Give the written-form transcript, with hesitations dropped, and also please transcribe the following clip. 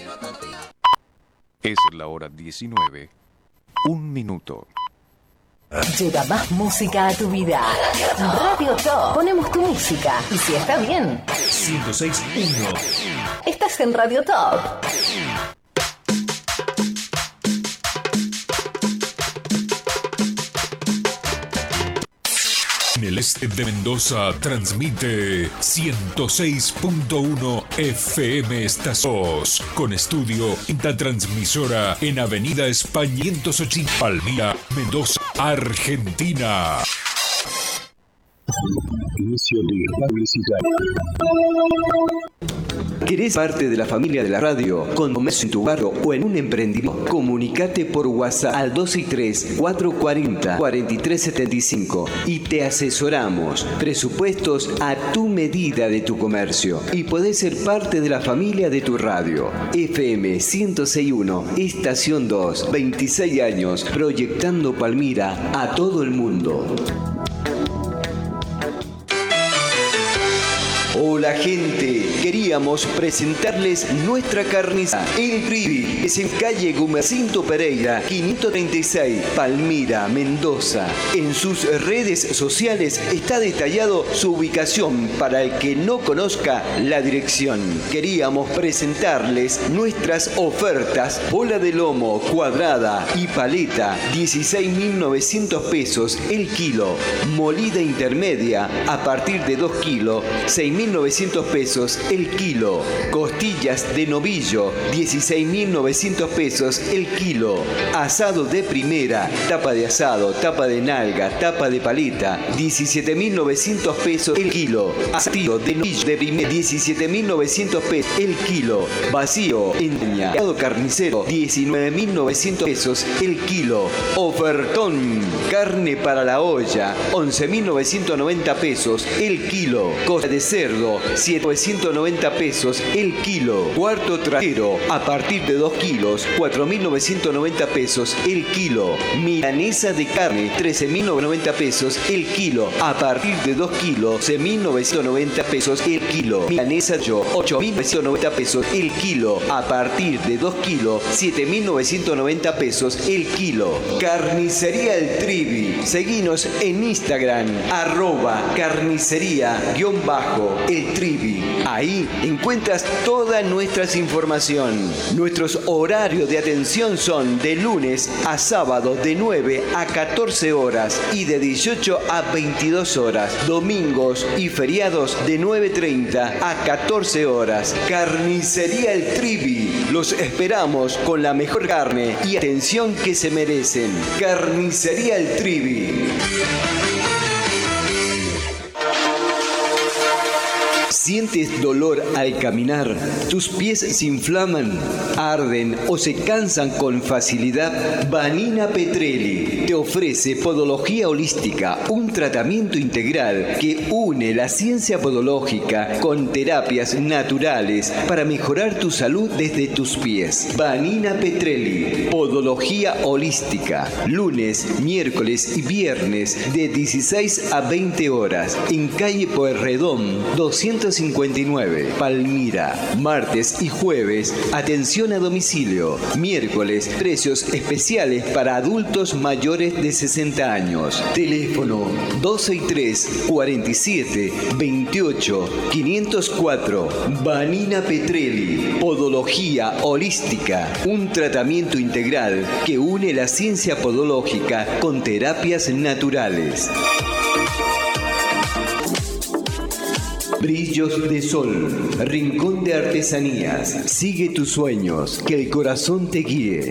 Es la hora 19, 1 minuto. Llega más música a tu vida. Radio Top. Ponemos tu música. Y si está bien, 106.1. estás en Radio Top. En el este de Mendoza transmite 106.1 FM Estasos, con estudio en la transmisora en Avenida España 180, Palmira, Mendoza, Argentina. Inicio de publicidad. ¿Querés parte de la familia de la radio con comercio en tu barrio o en un emprendimiento? Comunicate por WhatsApp al 263-440-4375 y te asesoramos. Presupuestos a tu medida de tu comercio. Y podés ser parte de la familia de tu radio. FM 106.1, Estación 2, 26 años, proyectando Palmira a todo el mundo. Hola gente, queríamos presentarles nuestra carniza, El Trivi, es en calle Gumercinto Pereira, 536, Palmira, Mendoza. En sus redes sociales está detallado su ubicación para el que no conozca la dirección. Queríamos presentarles nuestras ofertas: bola de lomo cuadrada y paleta, 16.900 pesos el kilo. Molida intermedia a partir de 2 kilos, 6.900 pesos el kilo. Costillas de novillo, 16.900 pesos el kilo. Asado de primera, tapa de asado, tapa de nalga, tapa de paleta, 17.900 pesos el kilo. Asado de novillo de primera, 17.900 pesos el kilo. Vacío en asado carnicero, 19.900 pesos el kilo. Ofertón, carne para la olla, 11.990 pesos el kilo. Costa de cerdo, 790 pesos el kilo. Cuarto trasero a partir de 2 kilos, 4.990 pesos el kilo. Milanesa de carne, 13.990 pesos el kilo. A partir de 2 kilos, 11.990 pesos el kilo. Milanesa yo, 8.990 pesos el kilo. A partir de 2 kilos, 7.990 pesos el kilo. Carnicería El Trivi. Seguinos en Instagram, @carnicería_El Trivi. Ahí encuentras toda nuestra información. Nuestros horarios de atención son de lunes a sábado de 9 a 14 horas y de 18 a 22 horas. Domingos y feriados de 9:30 a 14 horas. Carnicería El Trivi. Los esperamos con la mejor carne y atención que se merecen. Carnicería El Trivi. ¿Sientes dolor al caminar? ¿Tus pies se inflaman, arden o se cansan con facilidad? Vanina Petrelli te ofrece podología holística, un tratamiento integral que une la ciencia podológica con terapias naturales para mejorar tu salud desde tus pies. Vanina Petrelli, podología holística, lunes, miércoles y viernes de 16 a 20 horas en calle Pueyrredón 259, Palmira. Martes y jueves, atención a domicilio. Miércoles, precios especiales para adultos mayores de 60 años. Teléfono 263-47-28-504. Vanina Petrelli, podología holística, un tratamiento integral que une la ciencia podológica con terapias naturales. Brillos de Sol, rincón de artesanías. Sigue tus sueños, que el corazón te guíe.